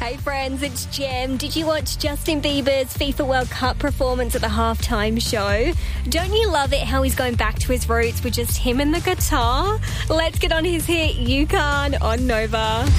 Hey friends, it's Jem. Did you watch Justin Bieber's FIFA World Cup performance at the halftime show? Don't you love it how he's going back to his roots with just him and the guitar? Let's get on his hit, You Can, on Nova.